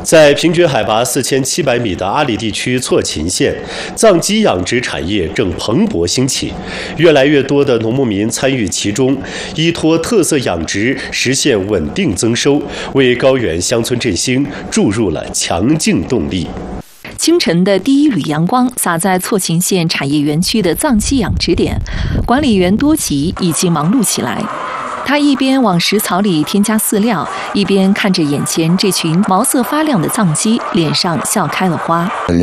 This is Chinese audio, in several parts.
在平均海拔4700米的阿里地区错秦县，藏鸡养殖产业正蓬勃兴起，越来越多的农牧民参与其中，依托特色养殖实现稳定增收，为高原乡村振兴注入了强劲动力。 清晨的第一缕阳光洒在错秦县产业园区的藏鸡养殖点，管理员多吉已经忙碌起来。他一边往食槽里添加饲料，一边看着眼前这群毛色发亮的藏鸡，脸上笑开了花。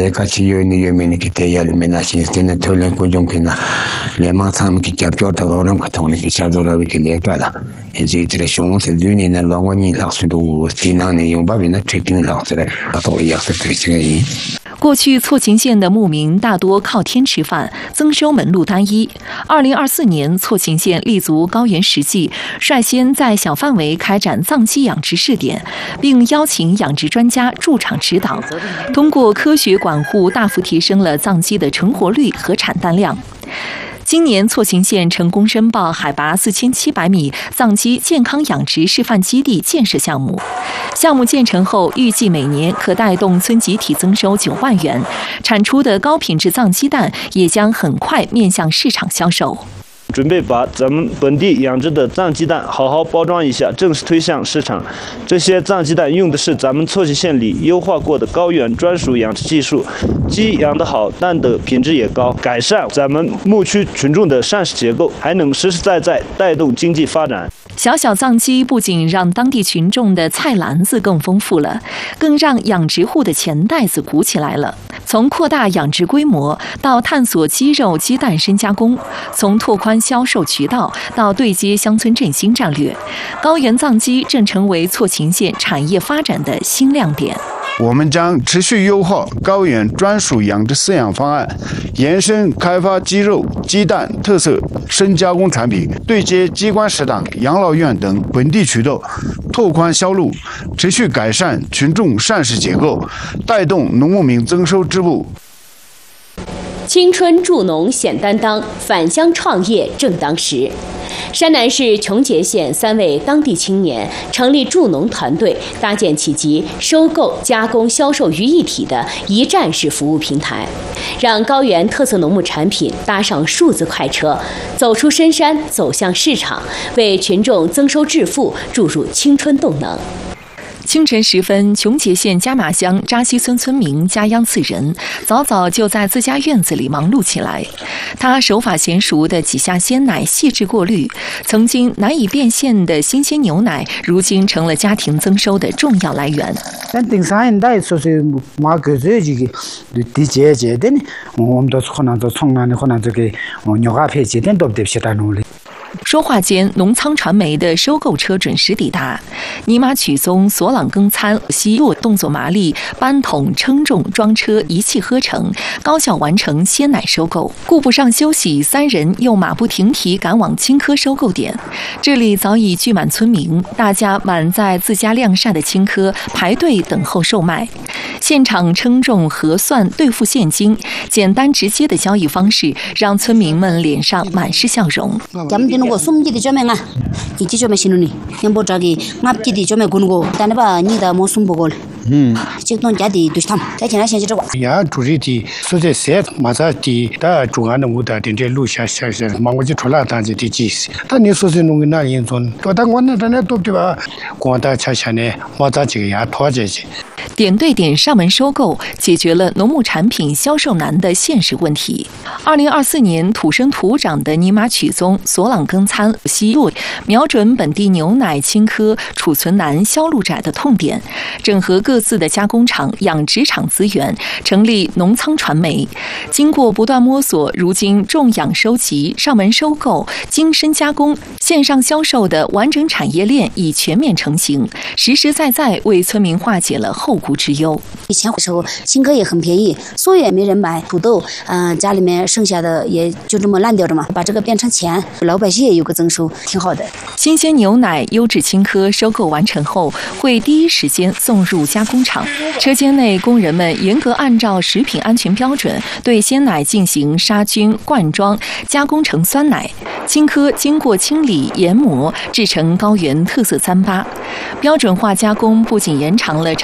过去错秦县的牧民大多靠天吃饭，增收门路单一。2024年，错秦县立足高原实际，率先在小范围开展藏鸡养殖试点，并邀请养殖专家驻场指导，通过科学管护，大幅提升了藏鸡的成活率和产蛋量。今年错秦县成功申报海拔4700米藏鸡健康养殖示范基地建设项目，项目建成后，预计每年可带动村集体增收9万元，产出的高品质藏鸡蛋也将很快面向市场销售。 准备把咱们本地养殖的藏鸡蛋好好包装一下，正式推向市场。这些藏鸡蛋用的是咱们错秦县里优化过的高原专属养殖技术，鸡养得好，蛋的品质也高，改善咱们牧区群众的膳食结构，还能实实在在带动经济发展。 小小藏鸡不仅让当地群众的菜篮子更丰富了，更让养殖户的钱袋子鼓起来了。从扩大养殖规模到探索鸡肉、鸡蛋深加工，从拓宽销售渠道到对接乡村振兴战略，高原藏鸡正成为错秦县产业发展的新亮点。 我们将持续优化高原专属养殖饲养方案，延伸开发鸡肉、鸡蛋特色深加工产品，对接机关食堂、养老院等本地渠道，拓宽销路，持续改善群众膳食结构，带动农牧民增收织布。 青春助农显担当，返乡创业正当时。山南市琼结县3位当地青年成立助农团队，搭建起集收购、加工、销售于一体的一站式服务平台，让高原特色农牧产品搭上数字快车，走出深山，走向市场，为群众增收致富注入青春动能。 清晨时分，琼结县加马乡扎西村村民加央次仁早早就在自家院子里忙碌起来。他手法娴熟地挤下鲜奶，细致过滤，曾经难以变现的新鲜牛奶，如今成了家庭增收的重要来源。说话间，农仓传媒的收购车准时抵达。尼玛曲宗、索朗耕参、西洛动作麻利，搬桶、称重、装车一气呵成，高效完成鲜奶收购。顾不上休息，3人又马不停蹄赶往青稞收购点。这里早已聚满村民，大家满载自家晾晒的青稞，排队等候售卖。现场称重、核算、兑付现金，简单直接的交易方式，让村民们脸上满是笑容。 거 숨기디 좀 해가 이지 좀 해시누니 햄보 저기 납기디 좀 해 군고 다네바 니다 뭐 숨보고 직동 자디 두스탐 자기나 현재 저거 야 주리디 소제 셋 마사디 다 중앙의 무다 된제 루샤샤 망고지 졸라다지 디지스 다니 소제 농이나 인존 또당원나 다네 또디바 고다 차샤네 마다지 야 토제지 点对点上门收购，解决了农牧产品销售难的现实问题。2024年土生土长的尼玛曲宗、索朗耕参、西洛，瞄准本地牛奶、青稞储存难、销路窄的痛点，整合各自的加工厂、养殖场资源，成立农仓传媒。经过不断摸索，如今种养收集、上门收购、精深加工、线上销售的完整产业链已全面成型，实实在在为村民化解了后顾之忧。 以前的时候，青稞也很便宜，所以也没人买。土豆，家里面剩下的也就这么烂掉着嘛，把这个变成钱，老百姓也有个增收，挺好的。 新鲜牛奶、优质青稞收购完成后，会第一时间送入加工厂。车间内，工人们严格按照食品安全标准，对鲜奶进行杀菌、灌装，加工成酸奶。青稞经过清理、研磨，制成高原特色糌粑。标准化加工不仅延长了